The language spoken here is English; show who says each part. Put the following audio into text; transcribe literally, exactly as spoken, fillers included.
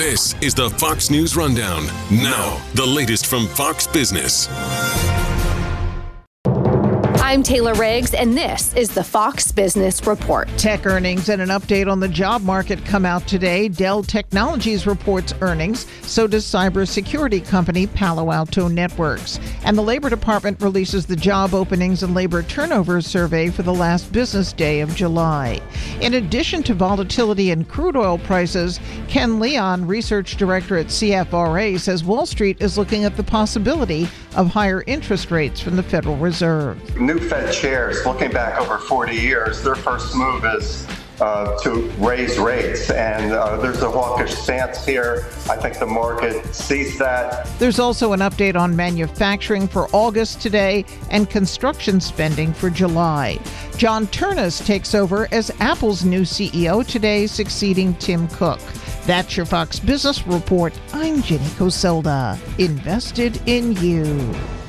Speaker 1: This is the Fox News Rundown. Now, the latest from Fox Business.
Speaker 2: I'm Taylor Riggs, and this is the Fox Business Report.
Speaker 3: Tech earnings and an update on the job market come out today. Dell Technologies reports earnings. So does cybersecurity company Palo Alto Networks. And the Labor Department releases the job openings and labor turnover survey for the last business day of July. In addition to volatility in crude oil prices, Ken Leon, research director at C F R A, says Wall Street is looking at the possibility of higher interest rates from the Federal Reserve.
Speaker 4: New Fed chairs, looking back over forty years, their first move is uh, to raise rates. And uh, there's a hawkish stance here. I think the market sees that.
Speaker 3: There's also an update on manufacturing for August today and construction spending for July. John Ternus takes over as Apple's new C E O today, succeeding Tim Cook. That's your Fox Business Report. I'm Jenny Coselda. Invested in you.